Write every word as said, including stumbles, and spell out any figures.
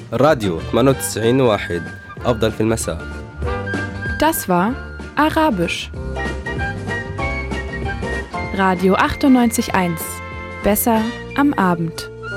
راديو ثمانية وتسعين واحد أفضل في المساء. Das war Arabisch. Radio achtundneunzig Komma eins. Besser am Abend.